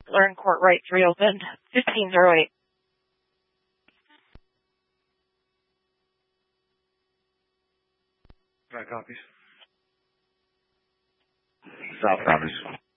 Learn Court Rights reopened. 1508. 5 copies. South copies.